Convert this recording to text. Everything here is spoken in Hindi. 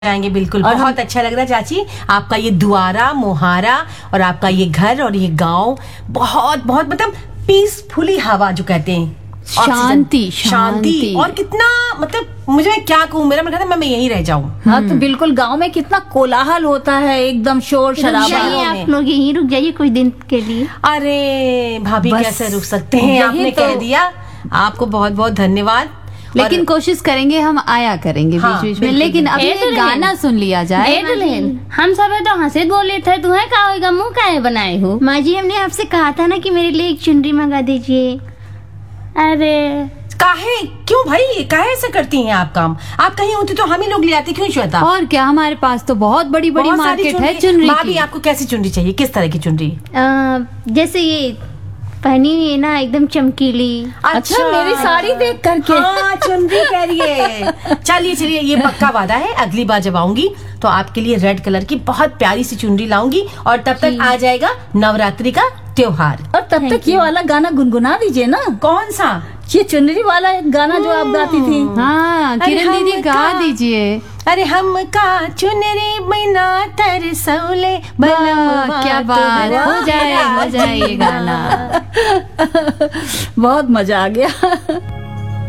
जाएंगे बिल्कुल। बहुत अच्छा लग रहा है चाची, आपका ये दुआरा मोहारा और आपका ये घर और ये गांव बहुत बहुत मतलब पीसफुली हवा जो कहते हैं, शांति शांति और कितना मतलब मुझे क्या कहूँ, मेरा मन करता है मैं यहीं रह जाऊं। हाँ तो बिल्कुल गांव में कितना कोलाहल होता है, एकदम शोर शराबा। आप लोग यहीं रुक जाइए कुछ दिन के लिए। अरे भाभी कैसे रुक सकते हैं, आपने कह दिया, आपको बहुत बहुत धन्यवाद। लेकिन कोशिश करेंगे हम आया करेंगे बीच बीच में। लेकिन अभी एक गाना सुन लिया जाए। हम सब तो हंसे बोले थे, तुम्हें क्या होगा, मुंह काहे बनाए हो? माँ जी हमने आपसे कहा था ना कि मेरे लिए एक चुनरी मंगा दीजिए। अरे काहे, क्यों भाई काहे ऐसा करती हैं आप काम? आप कहीं होती तो हम ही लोग ले आते, क्यों श्वेता? और क्या, हमारे पास तो बहुत बड़ी बड़ी मार्केट है चुनरी की। भाभी आपको कैसी चुनरी चाहिए, किस तरह की चुनरी? जैसे ये पहनी हुई है ना एकदम चमकीली। अच्छा मेरी साड़ी देख करके। हाँ चुनरी कह रही है। चलिए चलिए, ये पक्का वादा है, अगली बार जब आऊंगी तो आपके लिए रेड कलर की बहुत प्यारी सी चुनरी लाऊंगी और तब तक आ जाएगा नवरात्रि का त्योहार। और तब तक ये वाला गाना गुनगुना दीजिए ना। कौन सा? ये चुनरी वाला गाना जो आप गाती थी। हाँ किरण दीदी गा दीजिए। अरे हम का चुनरी बिना तरसौले, क्या बात, हो जाए ये गाना। बहुत मजा आ गया।